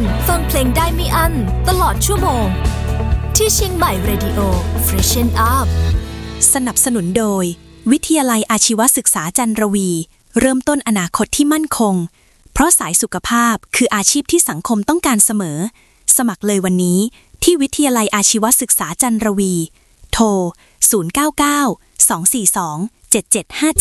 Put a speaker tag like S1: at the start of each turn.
S1: ฟังเพลงได้ไม่อั้นตลอดชั่วโมงที่เชียงใหม่ Radio Freshen Up
S2: สนับสนุนโดยวิทยาลัยอาชีวศึกษาจันทรวีเริ่มต้นอนาคตที่มั่นคงเพราะสายสุขภาพคืออาชีพที่สังคมต้องการเสมอสมัครเลยวันนี้ที่วิทยาลัยอาชีวศึกษาจันทรวีโทร0992427757